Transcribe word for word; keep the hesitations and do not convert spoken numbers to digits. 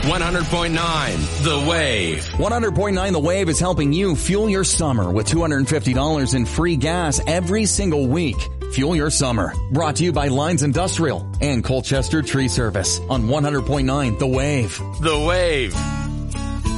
one hundred point nine The Wave. one hundred point nine The Wave is helping you fuel your summer with two hundred fifty dollars in free gas every single week. Fuel your summer. Brought to you by Lines Industrial and Colchester Tree Service on one hundred point nine The Wave. The Wave.